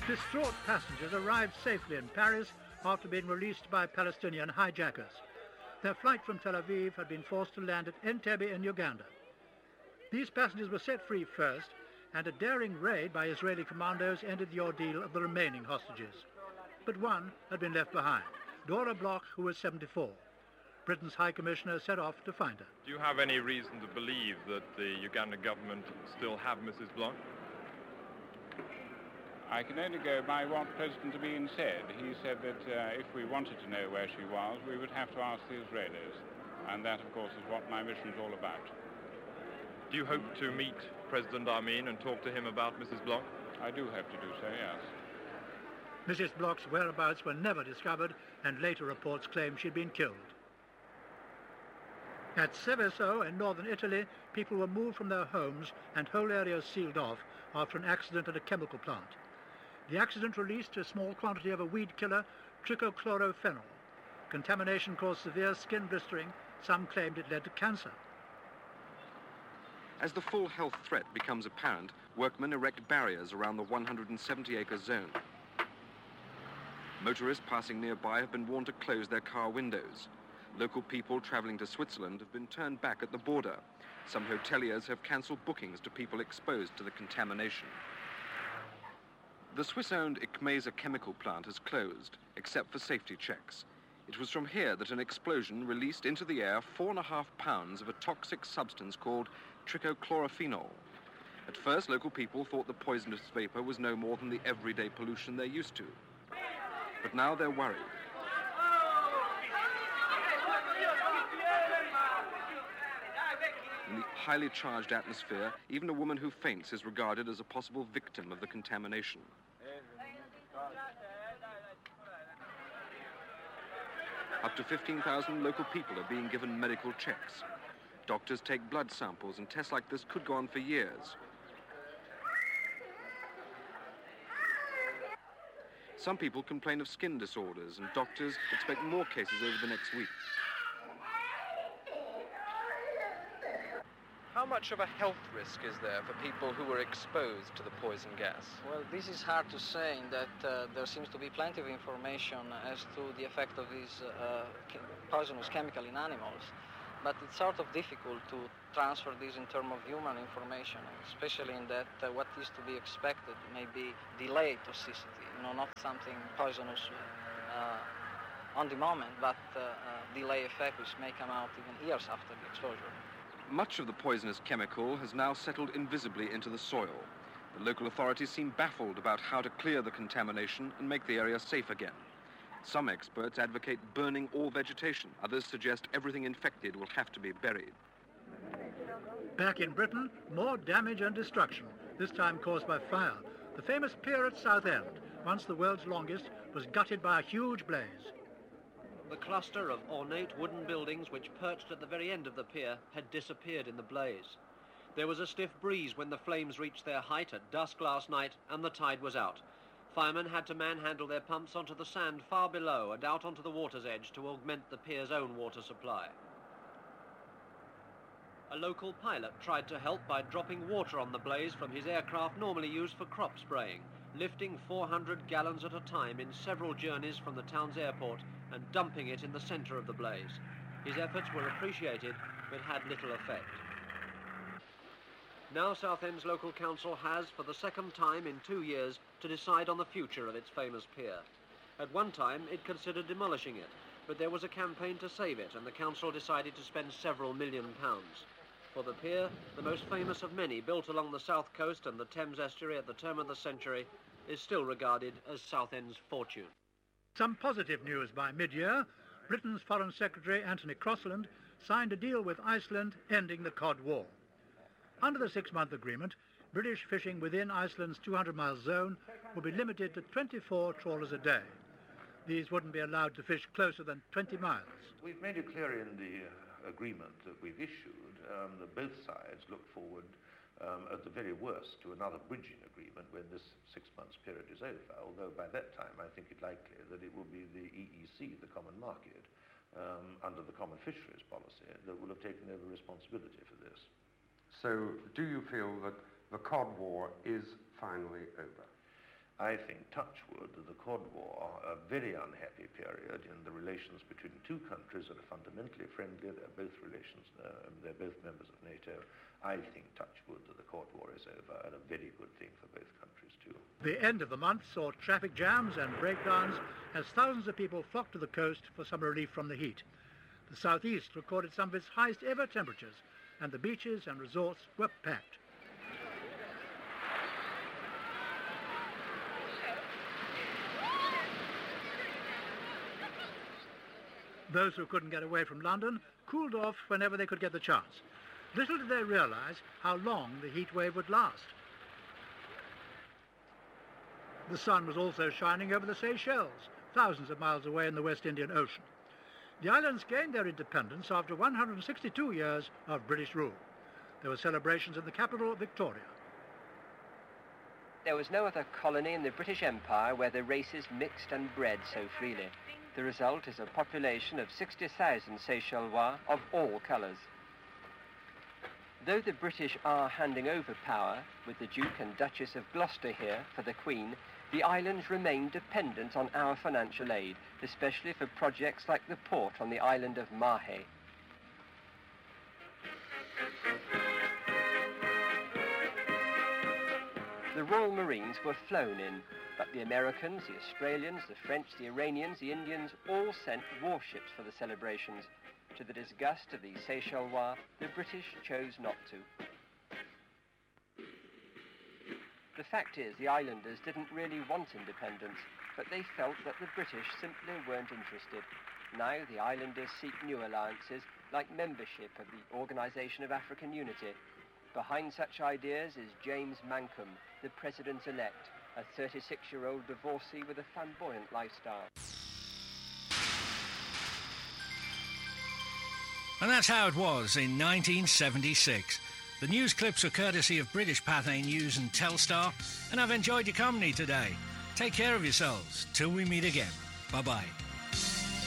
Distraught passengers arrived safely in Paris after being released by Palestinian hijackers. Their flight from Tel Aviv had been forced to land at Entebbe in Uganda. These passengers were set free first, and a daring raid by Israeli commandos ended the ordeal of the remaining hostages. But one had been left behind, Dora Bloch, who was 74. Britain's High Commissioner set off to find her. Do you have any reason to believe that the Ugandan government still have Mrs. Bloch? I can only go by what President Amin said. He said that if we wanted to know where she was, we would have to ask the Israelis. And that, of course, is what my mission is all about. Do you hope to meet President Amin and talk to him about Mrs. Bloch? I do hope to do so, yes. Mrs. Bloch's whereabouts were never discovered, and later reports claim she'd been killed. At Seveso in northern Italy, people were moved from their homes and whole areas sealed off after an accident at a chemical plant. The accident released a small quantity of a weed killer, trichochlorophenol. Contamination caused severe skin blistering. Some claimed it led to cancer. As the full health threat becomes apparent, workmen erect barriers around the 170-acre zone. Motorists passing nearby have been warned to close their car windows. Local people travelling to Switzerland have been turned back at the border. Some hoteliers have cancelled bookings to people exposed to the contamination. The Swiss-owned Ikmesa chemical plant has closed, except for safety checks. It was from here that an explosion released into the air 4.5 pounds of a toxic substance called trichochlorophenol. At first, local people thought the poisonous vapour was no more than the everyday pollution they're used to. But now they're worried. In the highly charged atmosphere, even a woman who faints is regarded as a possible victim of the contamination. Up to 15,000 local people are being given medical checks. Doctors take blood samples, and tests like this could go on for years. Some people complain of skin disorders, and doctors expect more cases over the next week. How much of a health risk is there for people who were exposed to the poison gas? Well, this is hard to say in that there seems to be plenty of information as to the effect of this poisonous chemical in animals. But it's sort of difficult to transfer this in terms of human information, especially in that what is to be expected may be delayed toxicity, not something poisonous on the moment, but delay effect which may come out even years after the exposure. Much of the poisonous chemical has now settled invisibly into the soil. The local authorities seem baffled about how to clear the contamination and make the area safe again. Some experts advocate burning all vegetation. Others suggest everything infected will have to be buried. Back in Britain, more damage and destruction, this time caused by fire. The famous pier at Southend, once the world's longest, was gutted by a huge blaze. The cluster of ornate wooden buildings which perched at the very end of the pier had disappeared in the blaze. There was a stiff breeze when the flames reached their height at dusk last night, and the tide was out. Firemen had to manhandle their pumps onto the sand far below and out onto the water's edge to augment the pier's own water supply. A local pilot tried to help by dropping water on the blaze from his aircraft normally used for crop spraying, lifting 400 gallons at a time in several journeys from the town's airport and dumping it in the centre of the blaze. His efforts were appreciated, but had little effect. Now Southend's local council has, for the second time in 2 years, to decide on the future of its famous pier. At one time, it considered demolishing it, but there was a campaign to save it, and the council decided to spend several £1 million. For the pier, the most famous of many built along the south coast and the Thames estuary at the turn of the century, is still regarded as Southend's fortune. Some positive news by mid-year. Britain's Foreign Secretary Anthony Crosland signed a deal with Iceland ending the Cod War. Under the 6-month agreement, British fishing within Iceland's 200-mile zone will be limited to 24 trawlers a day. These wouldn't be allowed to fish closer than 20 miles. We've made it clear in the agreement that we've issued that both sides look forward at the very worst to another bridging agreement when this 6 months period is over, although by that time I think it likely that it will be the EEC, the common market, under the common fisheries policy, that will have taken over responsibility for this. So do you feel that the Cod War is finally over? I think, touch wood, the Cod War, a very unhappy period in the relations between two countries that are fundamentally friendly. They're both they're both members of NATO. I think, touch wood, that the Cod War is over, and a very good thing for both countries too. The end of the month saw traffic jams and breakdowns as thousands of people flocked to the coast for some relief from the heat. The southeast recorded some of its highest ever temperatures, and the beaches and resorts were packed. Those who couldn't get away from London cooled off whenever they could get the chance. Little did they realise how long the heat wave would last. The sun was also shining over the Seychelles, thousands of miles away in the West Indian Ocean. The islands gained their independence after 162 years of British rule. There were celebrations in the capital, Victoria. There was no other colony in the British Empire where the races mixed and bred so freely. The result is a population of 60,000 Seychellois of all colours. Though the British are handing over power, with the Duke and Duchess of Gloucester here for the Queen, the islands remain dependent on our financial aid, especially for projects like the port on the island of Mahé. The Royal Marines were flown in, but the Americans, the Australians, the French, the Iranians, the Indians all sent warships for the celebrations. To the disgust of the Seychellois, the British chose not to. The fact is, the islanders didn't really want independence, but they felt that the British simply weren't interested. Now the islanders seek new alliances, like membership of the Organisation of African Unity. Behind such ideas is James Mankham, the President-elect, a 36-year-old divorcee with a flamboyant lifestyle. And that's how it was in 1976. The news clips are courtesy of British Pathé News and Telstar, and I've enjoyed your company today. Take care of yourselves. Till we meet again. Bye-bye.